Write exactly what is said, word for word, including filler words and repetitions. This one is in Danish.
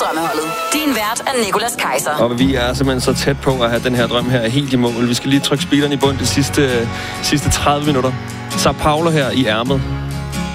Drømmeholdet. Din vært er Nicolas Kaiser. Og vi er simpelthen så tæt på at have den her drøm her helt i mål. Vi skal lige trykke speederen i bund de sidste, sidste tredive minutter. Så Paolo her i ærmet.